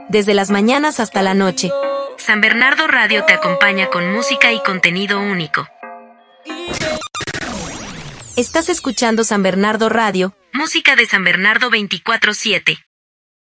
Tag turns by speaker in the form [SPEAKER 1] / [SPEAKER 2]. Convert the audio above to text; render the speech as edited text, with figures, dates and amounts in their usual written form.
[SPEAKER 1] desde las mañanas hasta la noche. San Bernardo Radio te acompaña con música y contenido único. Estás escuchando San Bernardo Radio, música de San Bernardo 24/7.